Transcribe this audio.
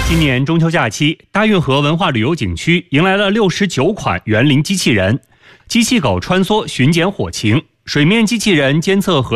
今年中秋假期，大运河文化旅游景区迎来了69款园林机器人，机器狗穿梭巡检火情，水面机器人监测河